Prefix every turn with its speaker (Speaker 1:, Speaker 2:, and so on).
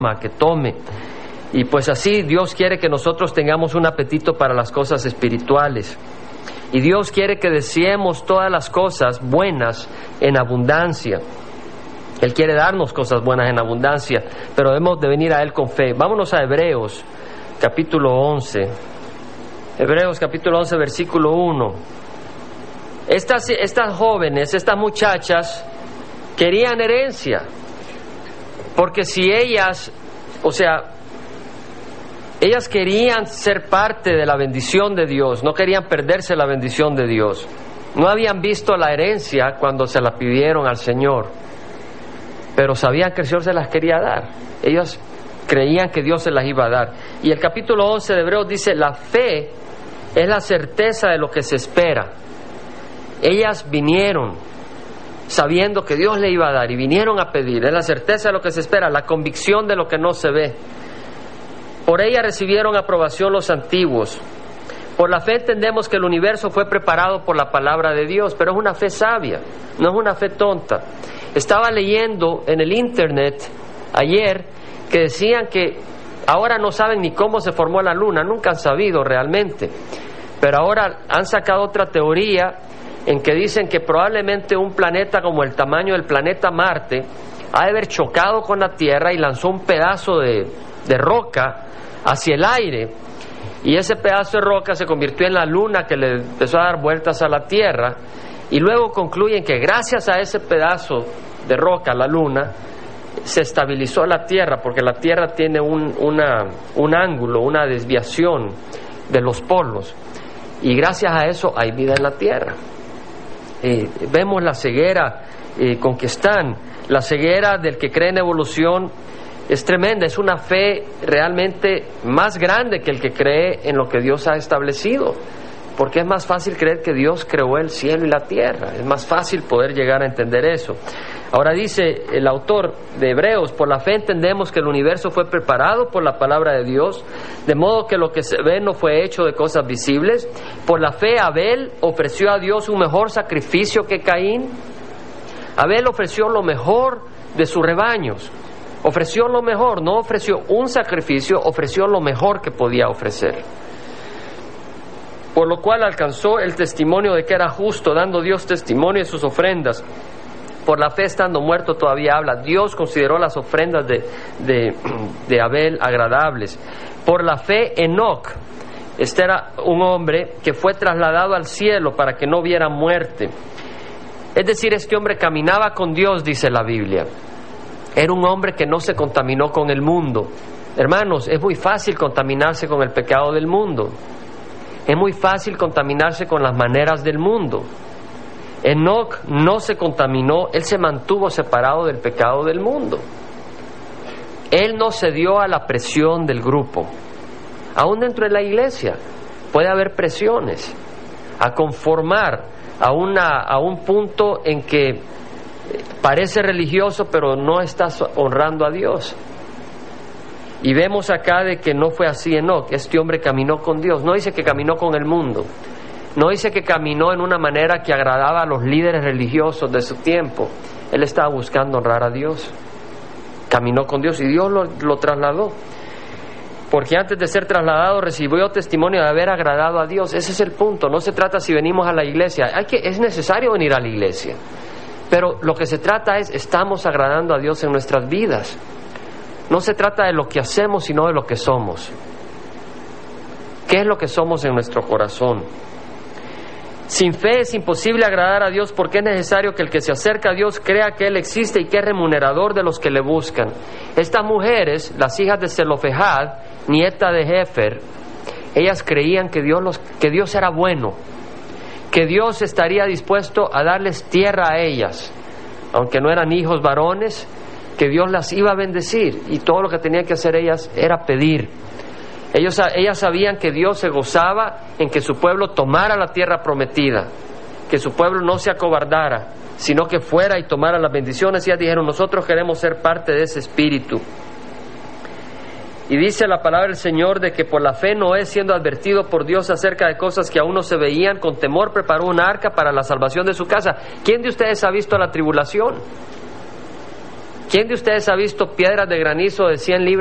Speaker 1: que tome. Y pues así Dios quiere que nosotros tengamos un apetito para las cosas espirituales. Y Dios quiere que deseemos todas las cosas buenas en abundancia. Él quiere darnos cosas buenas en abundancia, pero debemos de venir a Él con fe. Vámonos a Hebreos, capítulo 11. Hebreos, capítulo 11, versículo 1. Estas jóvenes, estas muchachas, querían herencia. Porque si ellas, ellas querían ser parte de la bendición de Dios, no querían perderse la bendición de Dios. No habían visto la herencia cuando se la pidieron al Señor, pero sabían que el Señor se las quería dar. Ellos creían que Dios se las iba a dar. Y el capítulo 11 de Hebreos dice: la fe es la certeza de lo que se espera. Ellas vinieron sabiendo que Dios le iba a dar y vinieron a pedir. Es la certeza de lo que se espera, la convicción de lo que no se ve. Por ella recibieron aprobación los antiguos. Por la fe entendemos que el universo fue preparado por la palabra de Dios, pero es una fe sabia, no es una fe tonta. Estaba leyendo en el internet ayer que decían que ahora no saben ni cómo se formó la luna, nunca han sabido realmente, pero ahora han sacado otra teoría en que dicen que probablemente un planeta como el tamaño del planeta Marte ha de haber chocado con la Tierra y lanzó un pedazo de roca hacia el aire, y ese pedazo de roca se convirtió en la luna que le empezó a dar vueltas a la Tierra, y luego concluyen que gracias a ese pedazo de roca, la luna, se estabilizó la Tierra, porque la Tierra tiene un ángulo, una desviación de los polos, y gracias a eso hay vida en la Tierra. Vemos la ceguera con que están. La ceguera del que cree en evolución es tremenda, es una fe realmente más grande que el que cree en lo que Dios ha establecido, porque es más fácil creer que Dios creó el cielo y la tierra, es más fácil poder llegar a entender eso. Ahora dice el autor de Hebreos: por la fe entendemos que el universo fue preparado por la palabra de Dios, de modo que lo que se ve no fue hecho de cosas visibles. Por la fe Abel ofreció a Dios un mejor sacrificio que Caín. Abel ofreció lo mejor de sus rebaños, ofreció lo mejor, no ofreció un sacrificio, ofreció lo mejor que podía ofrecer. Por lo cual alcanzó el testimonio de que era justo, dando Dios testimonio de sus ofrendas. Por la fe, estando muerto, todavía habla. Dios consideró las ofrendas de Abel agradables. Por la fe, Enoc, este era un hombre que fue trasladado al cielo para que no viera muerte. Es decir, este hombre caminaba con Dios, dice la Biblia. Era un hombre que no se contaminó con el mundo. Hermanos, es muy fácil contaminarse con el pecado del mundo. Es muy fácil contaminarse con las maneras del mundo. Enoc no se contaminó, él se mantuvo separado del pecado del mundo. Él no cedió a la presión del grupo. Aún dentro de la iglesia puede haber presiones a conformar a un punto en que parece religioso, pero no estás honrando a Dios. Y vemos acá de que no fue así Enoc. Este hombre caminó con Dios. No dice que caminó con el mundo. No dice que caminó en una manera que agradaba a los líderes religiosos de su tiempo. Él estaba buscando honrar a Dios. Caminó con Dios y Dios lo trasladó. Porque antes de ser trasladado recibió testimonio de haber agradado a Dios. Ese es el punto. No se trata si venimos a la iglesia. Es necesario venir a la iglesia. Pero lo que se trata es, ¿estamos agradando a Dios en nuestras vidas? No se trata de lo que hacemos, sino de lo que somos. ¿Qué es lo que somos en nuestro corazón? Sin fe es imposible agradar a Dios, porque es necesario que el que se acerca a Dios crea que Él existe y que es remunerador de los que le buscan. Estas mujeres, las hijas de Zelofehad, nieta de Jefer, ellas creían que Dios era bueno, que Dios estaría dispuesto a darles tierra a ellas, aunque no eran hijos varones, que Dios las iba a bendecir, y todo lo que tenían que hacer ellas era pedir. Ellas sabían que Dios se gozaba en que su pueblo tomara la tierra prometida, que su pueblo no se acobardara, sino que fuera y tomara las bendiciones. Y ellas dijeron: nosotros queremos ser parte de ese espíritu. Y dice la palabra del Señor de que por la fe Noé, siendo advertido por Dios acerca de cosas que aún no se veían, con temor preparó un arca para la salvación de su casa. ¿Quién de ustedes ha visto la tribulación? ¿Quién de ustedes ha visto piedras de granizo de 100 libras